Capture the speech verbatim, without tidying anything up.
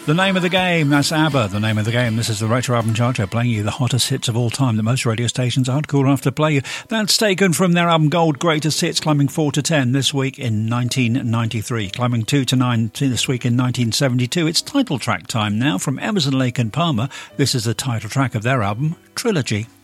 The Name of the Game, that's ABBA, The Name of the Game. This is the Retro Album Charter, playing you the hottest hits of all time that most radio stations aren't cool enough to play you. That's taken from their album Gold Greatest Hits, climbing four to ten this week in nineteen ninety-three, climbing two to nine this week in nineteen seventy-two. It's title track time now from Emerson, Lake and Palmer. This is the title track of their album, Trilogy.